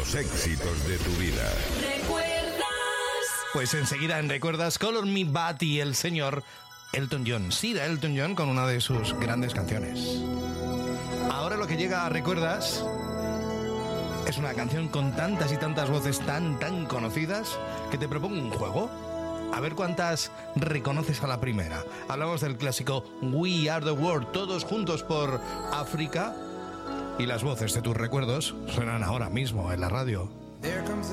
los éxitos de tu vida. Pues enseguida en Recuerdas, Color Me Badd y el señor Elton John. Sir Elton John con una de sus grandes canciones. Ahora lo que llega a Recuerdas es una canción con tantas y tantas voces tan conocidas que te propongo un juego. A ver cuántas reconoces a la primera. Hablamos del clásico We Are the World, todos juntos por África. Y las voces de tus recuerdos suenan ahora mismo en la radio. There comes